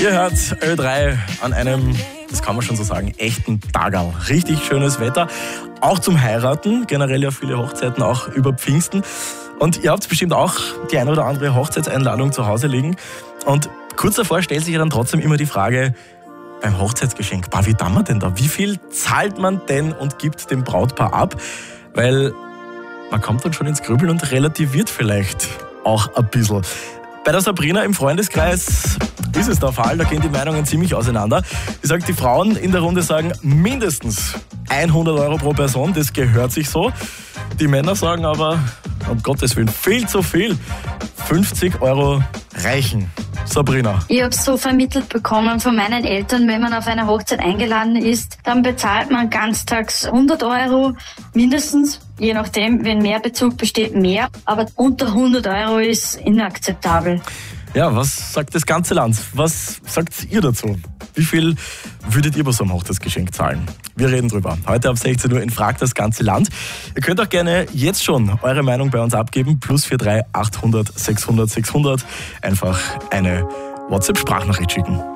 Ihr hört Ö3 an einem, das kann man schon so sagen, echten Tagerl. Richtig schönes Wetter, auch zum Heiraten, generell ja viele Hochzeiten auch über Pfingsten. Und ihr habt bestimmt auch die eine oder andere Hochzeitseinladung zu Hause liegen. Und kurz davor stellt sich ja dann trotzdem immer die Frage, beim Hochzeitsgeschenk, wie tun wir denn da? Wie viel zahlt man denn und gibt dem Brautpaar ab? Weil man kommt dann schon ins Grübeln und relativiert vielleicht auch ein bisschen. Bei der Sabrina im Freundeskreis ist es der Fall, da gehen die Meinungen ziemlich auseinander. Sie sagt, die Frauen in der Runde sagen mindestens 100 Euro pro Person, das gehört sich so. Die Männer sagen aber, um Gottes Willen, viel zu viel. 50 Euro reichen. Sabrina. Ich habe es so vermittelt bekommen von meinen Eltern, wenn man auf eine Hochzeit eingeladen ist, dann bezahlt man ganztags 100 Euro mindestens. Je nachdem, wenn mehr Bezug besteht, mehr. Aber unter 100 Euro ist inakzeptabel. Ja, was sagt das ganze Land? Was sagt ihr dazu? Wie viel würdet ihr bei so einem Hochzeitsgeschenk zahlen? Wir reden drüber. Heute ab 16 Uhr in Frag das ganze Land. Ihr könnt auch gerne jetzt schon eure Meinung bei uns abgeben. +43 800 600 600. Einfach eine WhatsApp-Sprachnachricht schicken.